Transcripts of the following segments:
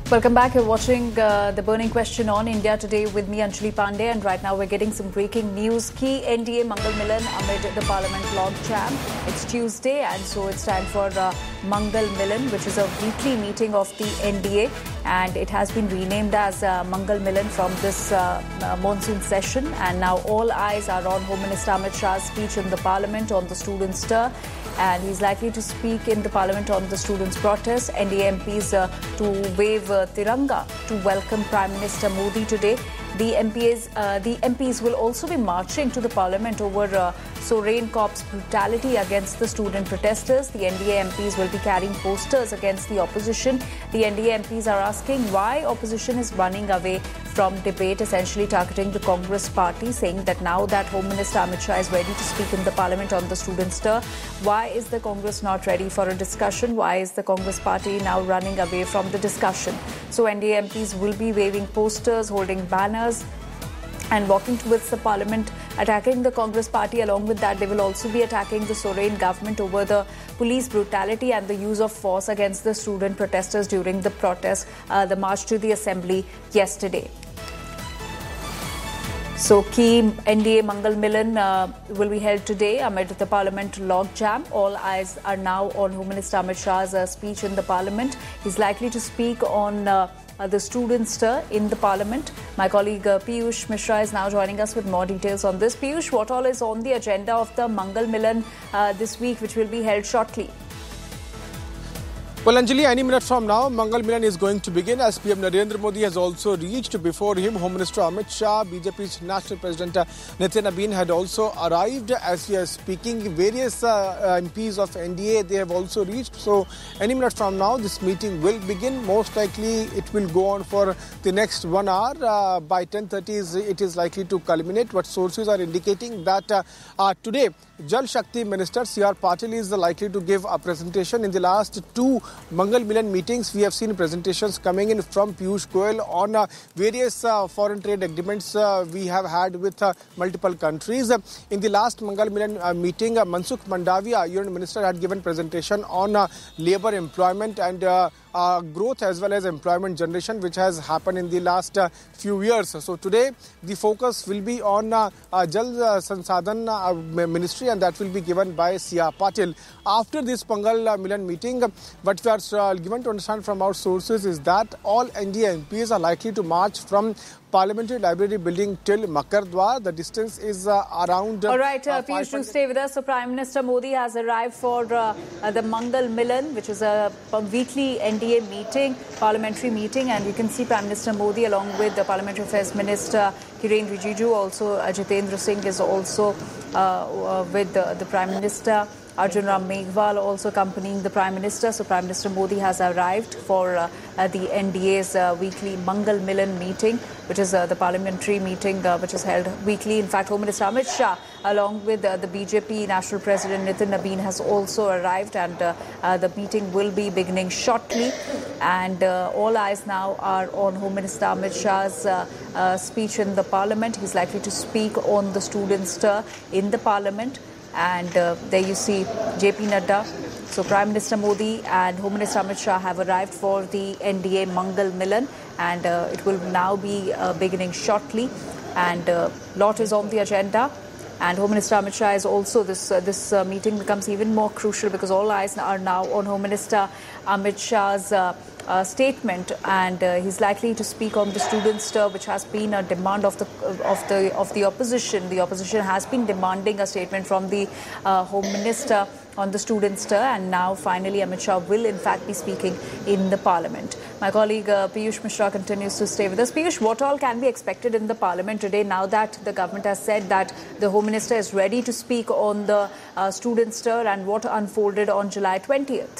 Welcome back. You're watching The Burning Question on India Today with me, Anjali Pandey. And right now we're getting some breaking news. Key NDA Mangal Milan amid the Parliament log jam. It's Tuesday and so it's time for Mangal Milan, which is a weekly meeting of the NDA. And it has been renamed as Mangal Milan from this monsoon session. And now all eyes are on Home Minister Amit Shah's speech in the Parliament on the student stir. And he's likely to speak in the Parliament on the students' protest. NDA MPs to wave Tiranga to welcome Prime Minister Modi today. The MPs will also be marching to the Parliament over Sorain Corp's brutality against the student protesters. The NDA MPs will be carrying posters against the opposition. The NDA MPs are asking why opposition is running away from debate, essentially targeting the Congress party, saying that now that Home Minister Amit Shah is ready to speak in the Parliament on the student stir, why is the Congress not ready for a discussion? Why is the Congress party now running away from the discussion? So NDA MPs will be waving posters, holding banners and walking towards the Parliament, attacking the Congress party. Along with that, they will also be attacking the Sorain government over the police brutality and the use of force against the student protesters during the protest, the march to the Assembly yesterday. So, key NDA Mangal Milan will be held today amid the Parliament log jam. All eyes are now on Home Minister Amit Shah's speech in the Parliament. He's likely to speak on the student stir in the Parliament. My colleague Piyush Mishra is now joining us with more details on this. Piyush, what all is on the agenda of the Mangal Milan this week, which will be held shortly? Well, Anjali, any minute from now, Mangal Milan is going to begin as PM Narendra Modi has also reached. Before him, Home Minister Amit Shah, BJP's National President Nitin Abeen had also arrived. As he is speaking, various MPs of NDA, they have also reached. So, any minute from now, this meeting will begin. Most likely, it will go on for the next 1 hour. By 10:30, it is likely to culminate. But sources are indicating that today, Jal Shakti Minister C.R. Patil is likely to give a presentation. In the last two Mangal Milan meetings, we have seen presentations coming in from Piyush Goyal on various foreign trade agreements we have had with multiple countries. In the last Mangal Milan meeting, Mansukh Mandaviya, Union Minister, had given presentation on labour, employment and growth as well as employment generation, which has happened in the last few years. So today, the focus will be on Jal Sansadhan Ministry, and that will be given by C.R. Patil. After this Mangal Milan meeting, what we are given to understand from our sources is that all NDA MPs are likely to march from Parliamentary Library building till Makardwar. The distance is around... All right, Piyush, do stay with us. So Prime Minister Modi has arrived for the Mangal Milan, which is a weekly NDA meeting, parliamentary meeting. And you can see Prime Minister Modi along with the Parliamentary Affairs Minister Kiren Rijiju. Also, Jitendra Singh is also with the Prime Minister. Arjun Ram Meghwal also accompanying the Prime Minister. So Prime Minister Modi has arrived for the NDA's weekly Mangal Milan meeting, which is the parliamentary meeting which is held weekly. In fact, Home Minister Amit Shah, along with the BJP National President Nitin Abeen, has also arrived, and the meeting will be beginning shortly. And all eyes now are on Home Minister Amit Shah's speech in the Parliament. He's likely to speak on the student stir in the Parliament. And there you see JP Nadda. So Prime Minister Modi and Home Minister Amit Shah have arrived for the NDA Mangal Milan, and it will now be beginning shortly. And lot is on the agenda. And Home Minister Amit Shah is also, this meeting becomes even more crucial because all eyes are now on Home Minister Amit Shah's statement, and he's likely to speak on the student stir, which has been a demand of the opposition. The opposition has been demanding a statement from the Home Minister on the student stir, and now finally Amit Shah will in fact be speaking in the Parliament. My colleague Piyush Mishra continues to stay with us. Piyush, what all can be expected in the Parliament today now that the government has said that the Home Minister is ready to speak on the student stir, and what unfolded on July 20th?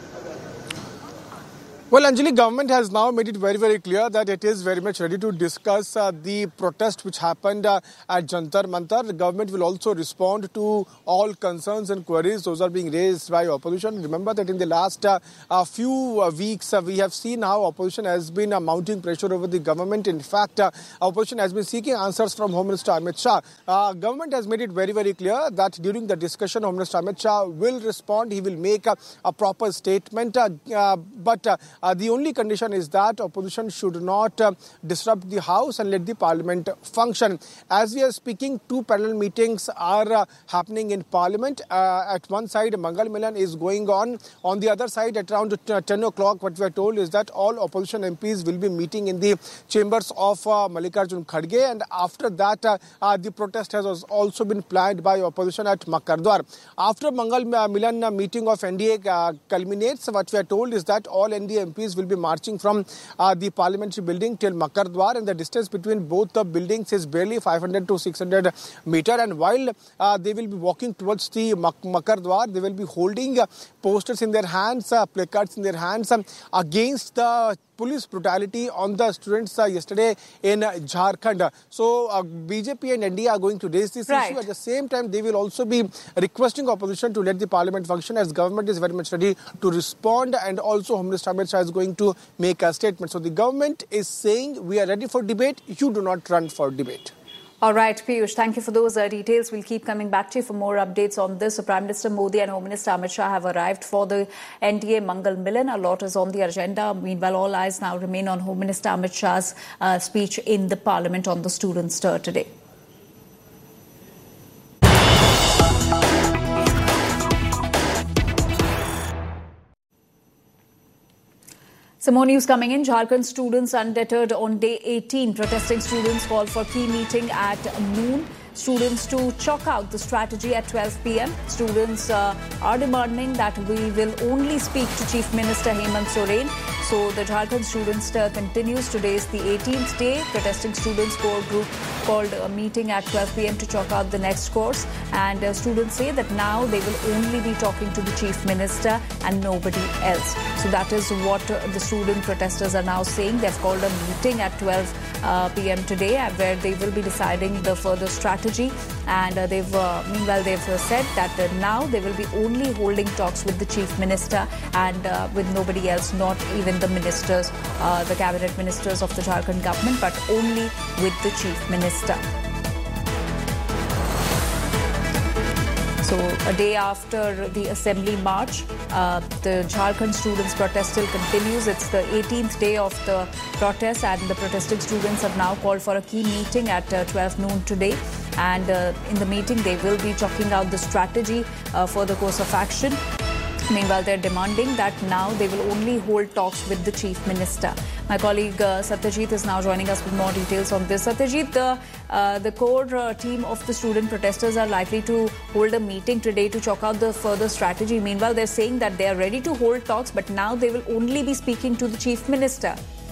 Well, Anjali, government has now made it very, very clear that it is very much ready to discuss the protest which happened at Jantar Mantar. The government will also respond to all concerns and queries. Those are being raised by opposition. Remember that in the last few weeks, we have seen how opposition has been mounting pressure over the government. In fact, opposition has been seeking answers from Home Minister Amit Shah. Government has made it very, very clear that during the discussion, Home Minister Amit Shah will respond. He will make a proper statement. But The only condition is that opposition should not disrupt the House and let the Parliament function. As we are speaking, two parallel meetings are happening in Parliament. At one side, Mangal Milan is going on. On the other side, at around 10 o'clock, what we are told is that all opposition MPs will be meeting in the chambers of Mallikarjun Kharge, and after that, the protest has also been planned by opposition at Makardwar. After Mangal Milan meeting of NDA culminates, what we are told is that all NDA MPs will be marching from the parliamentary building till Makardwar, and the distance between both the buildings is barely 500 to 600 meter. And while they will be walking towards the Makardwar, they will be holding posters in their hands, placards in their hands against the police brutality on the students yesterday in Jharkhand. So BJP and NDA are going to raise this issue. At the same time, they will also be requesting opposition to let the parliament function, as government is very much ready to respond, and also Home Minister Amit Shah is going to make a statement. So the government is saying, we are ready for debate, you do not run for debate. All right, Piyush, thank you for those details. We'll keep coming back to you for more updates on this. So Prime Minister Modi and Home Minister Amit Shah have arrived for the NDA Mangal Milan. A lot is on the agenda. Meanwhile, all eyes now remain on Home Minister Amit Shah's speech in the Parliament on the student stir today. Some more news coming in. Jharkhand students undeterred on day 18. Protesting students call for key meeting at noon. Students to chalk out the strategy at 12 p.m. Students are demanding that we will only speak to Chief Minister Hemant Soren. So the Jharkhand student stir continues. Today is the 18th day. Protesting students core group called a meeting at 12 p.m. to chalk out the next course. And students say that now they will only be talking to the Chief Minister and nobody else. So that is what the student protesters are now saying. They've called a meeting at 12 p.m. today where they will be deciding the further strategy. And meanwhile they've said that now they will be only holding talks with the Chief Minister and with nobody else, not even the ministers, the cabinet ministers of the Jharkhand government, but only with the Chief Minister. So a day after the Assembly March, the Jharkhand students' protest still continues. It's the 18th day of the protest, and the protesting students have now called for a key meeting at 12 noon today. And in the meeting, they will be chalking out the strategy for the course of action. Meanwhile, they're demanding that now they will only hold talks with the Chief Minister. My colleague Satyajit is now joining us with more details on this. Satyajit, the core team of the student protesters are likely to hold a meeting today to chalk out the further strategy. Meanwhile, they're saying that they are ready to hold talks, but now they will only be speaking to the Chief Minister.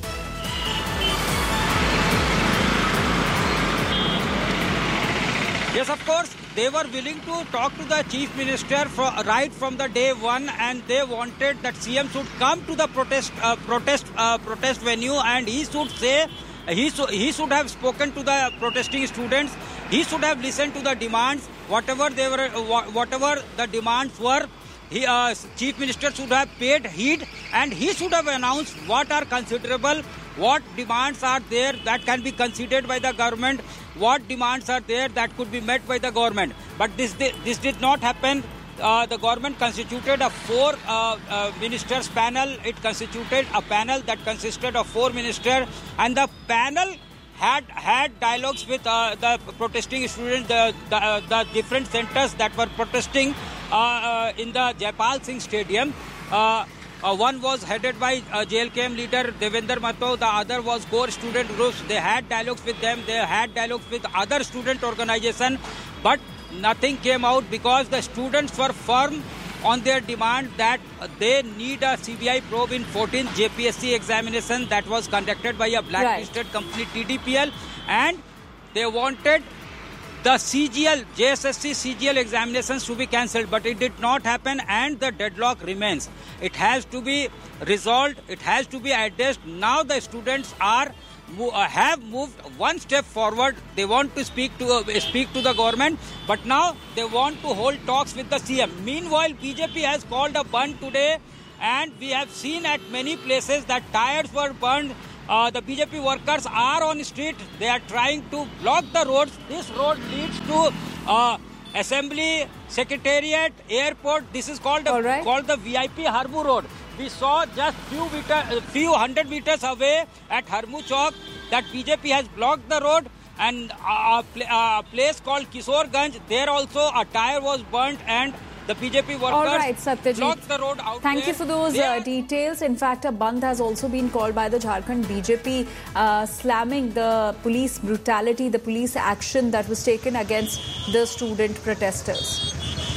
Yes, of course, they were willing to talk to the Chief Minister right from the day one, and they wanted that CM should come to the protest venue, and he should say, he should have spoken to the protesting students. He should have listened to the demands, whatever the demands were. Chief Minister should have paid heed, and he should have announced what are considerable, what demands are there that can be considered by the government, what demands are there that could be met by the government. But this did not happen. The government constituted a four ministers panel. It constituted a panel that consisted of 4 ministers, and the panel had dialogues with the protesting students, the different centers that were protesting in the Jaipal Singh Stadium. One was headed by JLKM leader Devender Mato. The other was core student groups. They had dialogues with them. They had dialogues with other student organizations. But nothing came out because the students were firm on their demand that they need a CBI probe in 14th JPSC examination that was conducted by a blacklisted company TDPL, and they wanted the JSSC CGL examinations to be cancelled, but it did not happen, and the deadlock remains. It has to be resolved. It has to be addressed. Now the students have moved one step forward. They want to speak to the government, but now they want to hold talks with the CM. Meanwhile, BJP has called a Bandh today, and we have seen at many places that tires were burned. The BJP workers are on the street. They are trying to block the roads. This road leads to Assembly, Secretariat, Airport. This is called the VIP Harbour Road. we saw just few hundred meters away at Harmu Chowk that BJP has blocked the road, and a place called Kisorganj, there also a tire was burnt and the BJP workers blocked the road out Thank you for those details. In fact, a bandh has also been called by the Jharkhand BJP, slamming the police brutality, the police action that was taken against the student protesters.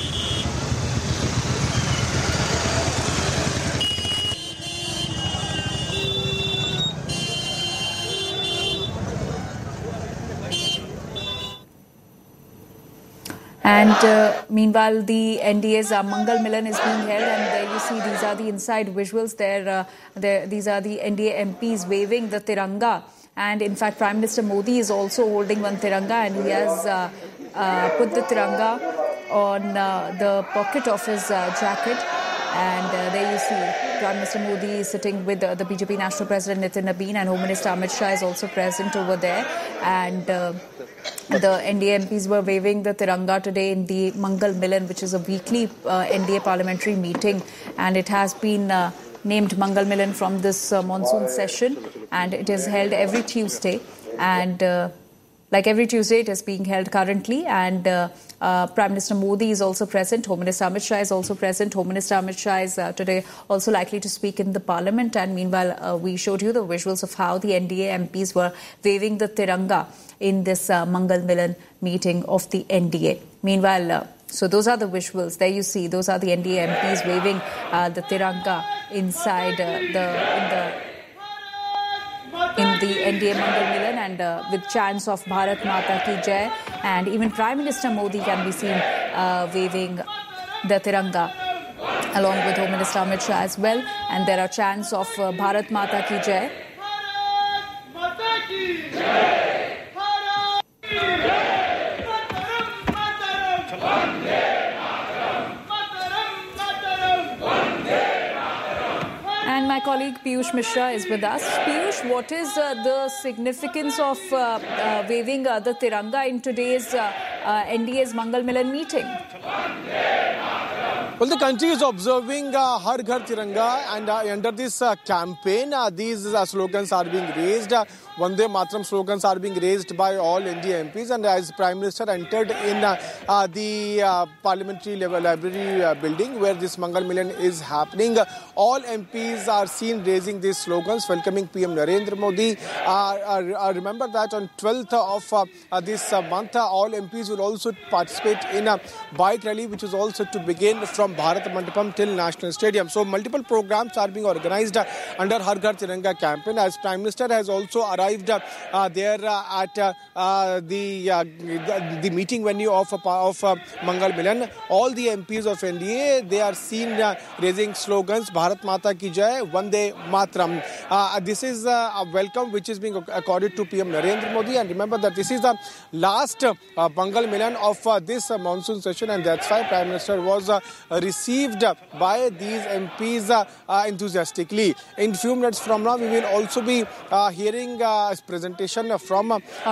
And meanwhile, the NDA's Mangal Milan is being held, and there you see these are the inside visuals. These are the NDA MPs waving the Tiranga, and in fact, Prime Minister Modi is also holding one Tiranga, and he has put the Tiranga on the pocket of his jacket. And there you see Prime Minister Modi is sitting with the BJP National President Nitin Nabeen, and Home Minister Amit Shah is also present over there. And the NDA MPs were waving the Tiranga today in the Mangal Milan, which is a weekly NDA parliamentary meeting, and it has been named Mangal Milan from this monsoon session, and it is held every Tuesday. And like every Tuesday, it is being held currently, and Prime Minister Modi is also present. Home Minister Amit Shah is also present. Home Minister Amit Shah is today also likely to speak in the Parliament. And meanwhile, we showed you the visuals of how the NDA MPs were waving the Tiranga in this Mangal Milan meeting of the NDA. Meanwhile, so those are the visuals. There you see, those are the NDA MPs waving the Tiranga inside in the NDA Mangal Milan, and with chants of Bharat Mata Ki Jai, and even Prime Minister Modi can be seen waving the Tiranga along with Home Minister Amit Shah as well, and there are chants of Bharat Mata Ki Jai. And my colleague Piyush Mishra is with us. Piyush, what is the significance of waving the Tiranga in today's NDA's Mangal Milan meeting? Well, the country is observing Har Ghar Tiranga, and under this campaign, these slogans are being raised. Vande Mataram slogans are being raised by all NDA MPs, and as Prime Minister entered in the Parliamentary Library building where this Mangal Milan is happening, all MPs are seen raising these slogans, welcoming PM Narendra Modi. Remember that on 12th of this month, all MPs will also participate in a bike rally, which is also to begin from Bharat Mandapam till National Stadium. So multiple programs are being organized under Har Ghar Tiranga campaign, as Prime Minister has also arrived there at the meeting venue of Mangal Milan. All the MPs of NDA, they are seen raising slogans Bharat Mata Ki Jai, Vande Mataram. This is a welcome which is being accorded to PM Narendra Modi, and remember that this is the last Mangal Milan of this monsoon session, and that's why Prime Minister was received by these MPs enthusiastically. In few minutes from now, we will also be hearing a presentation from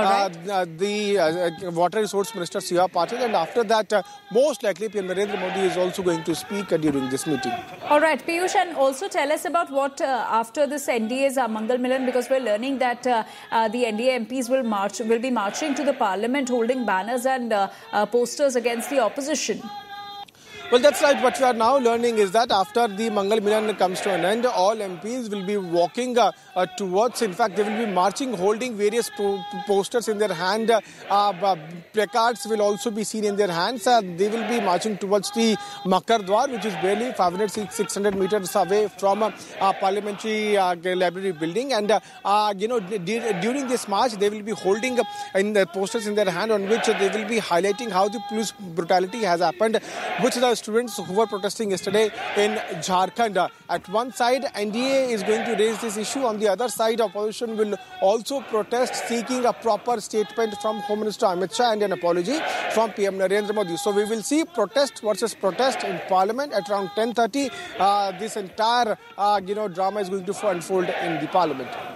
the Water Resource Minister C.R. Patil, and after that, most likely PM Narendra Modi is also going to speak during this meeting. All right, Piyush, and also tell us about what after this NDA's Mangal Milan, because we're learning that the NDA MPs will be marching to the Parliament holding banners and posters against the opposition. Well, that's right. What we are now learning is that after the Mangal Milan comes to an end, all MPs will be walking towards, in fact, they will be marching, holding various posters in their hand. Placards will also be seen in their hands. They will be marching towards the Makar Dwar, which is barely 500-600 meters away from Parliamentary Library building. And, during this march, they will be holding in the posters in their hand on which they will be highlighting how the police brutality has happened, which the students who were protesting yesterday in Jharkhand. At one side, NDA is going to raise this issue. On the other side, opposition will also protest, seeking a proper statement from Home Minister Amit Shah and an apology from PM Narendra Modi. So we will see protest versus protest in Parliament at around 10:30. This entire drama is going to unfold in the Parliament.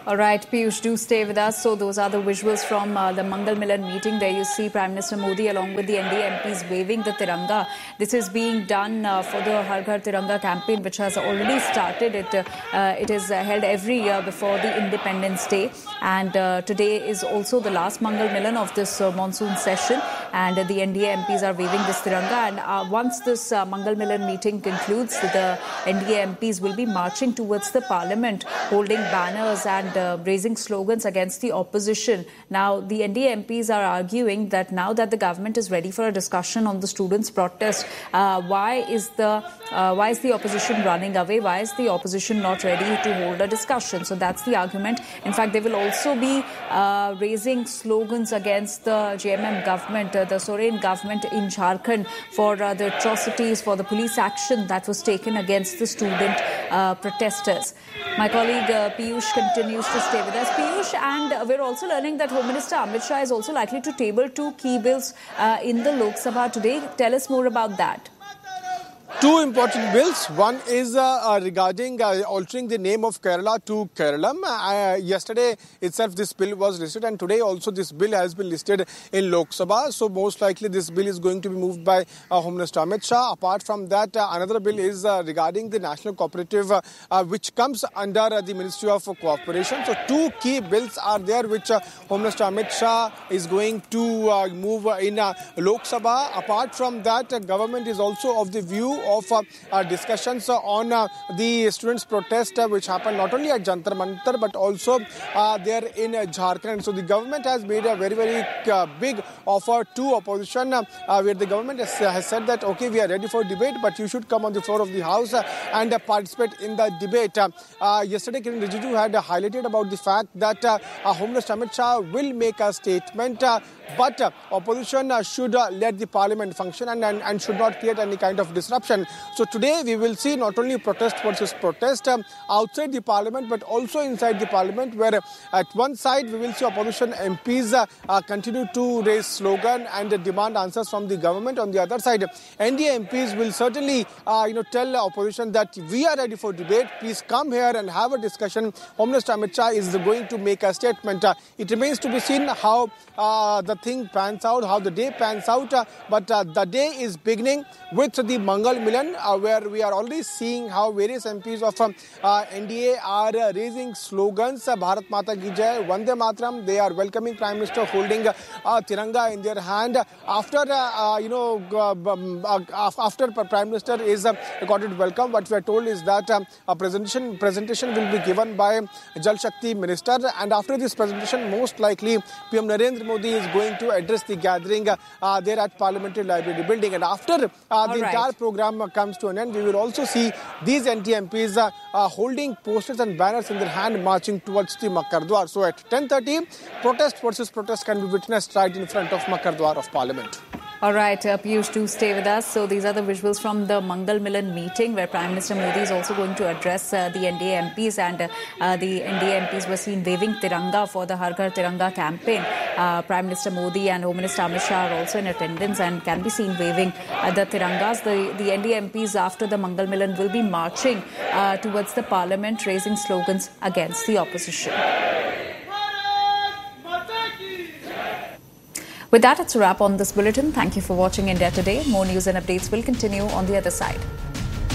All right, Piyush, do stay with us. So those are the visuals from the Mangal Milan meeting. There you see Prime Minister Modi along with the NDA MPs waving the Tiranga. This is being done for the Har Ghar Tiranga campaign, which has already started. It is held every year before the Independence Day. And today is also the last Mangal Milan of this monsoon session. And the NDA MPs are waving this Tiranga. And once this Mangal Milan meeting concludes, the NDA MPs will be marching towards the parliament, holding banners and raising slogans against the opposition. Now, the NDA MPs are arguing that now that the government is ready for a discussion on the students' protest, why is the opposition running away? Why is the opposition not ready to hold a discussion? So that's the argument. In fact, they will also be raising slogans against the JMM government, the Soren government in Jharkhand, for the atrocities, for the police action that was taken against the student protesters. My colleague Piyush continues to stay with us. Piyush, and we're also learning that Home Minister Amit Shah is also likely to table two key bills in the Lok Sabha today. Tell us more about that. Two important bills. One is regarding altering the name of Kerala to Keralam. Yesterday itself this bill was listed, and today also this bill has been listed in Lok Sabha. So most likely this bill is going to be moved by Home Minister Amit Shah. Apart from that, another bill is regarding the National Cooperative, which comes under the Ministry of Cooperation. So two key bills are there which Home Minister Amit Shah is going to move in Lok Sabha. Apart from that, government is also of the view of discussions on the students' protest which happened not only at Jantar Mantar but also there in Jharkhand. So the government has made a very, very big offer to opposition where the government has said that, okay, we are ready for debate, but you should come on the floor of the House and participate in the debate. Yesterday, Kiren Rijiju had highlighted about the fact that Home Minister Amit Shah will make a statement, but opposition should let the parliament function and should not create any kind of disruption. So today we will see not only protest versus protest outside the parliament but also inside the parliament, where at one side we will see opposition MPs continue to raise slogan and demand answers from the government. On the other side, NDA MPs will certainly tell opposition that we are ready for debate. Please come here and have a discussion. Home Minister Amit Shah is going to make a statement. It remains to be seen how the thing pans out, how the day pans out. But the day is beginning with the Mangal Milan, where we are already seeing how various MPs of NDA are raising slogans. Bharat Mata Ki Jai, Vande Mataram. They are welcoming Prime Minister holding Tiranga in their hand. After Prime Minister is accorded welcome, what we are told is that a presentation will be given by Jal Shakti Minister, and after this presentation, most likely PM Narendra Modi is going to address the gathering there at Parliamentary Library building. And after the entire program comes to an end, we will also see these NDA MPs holding posters and banners in their hand, marching towards the Makkar Dwar. So at 10:30, protest versus protest can be witnessed right in front of Makkar Dwar of Parliament. All right, Piyush, do stay with us. So these are the visuals from the Mangal Milan meeting, where Prime Minister Modi is also going to address the NDA MPs, and the NDA MPs were seen waving Tiranga for the Har Ghar Tiranga campaign. Prime Minister Modi and Home Minister Amit Shah are also in attendance and can be seen waving the Tirangas. The NDA MPs after the Mangal Milan will be marching towards the parliament, raising slogans against the opposition. With that, it's a wrap on this bulletin. Thank you for watching India Today. More news and updates will continue on the other side.